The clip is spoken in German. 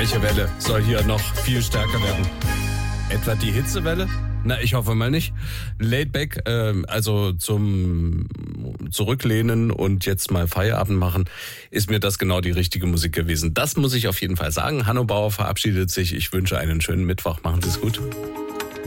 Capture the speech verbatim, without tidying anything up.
welche Welle soll hier noch viel stärker werden? Etwa die Hitzewelle? Na, ich hoffe mal nicht. Laid back, äh, also zum Zurücklehnen und jetzt mal Feierabend machen, ist mir das genau die richtige Musik gewesen. Das muss ich auf jeden Fall sagen. Hanno Bauer verabschiedet sich. Ich wünsche einen schönen Mittwoch. Machen Sie es gut.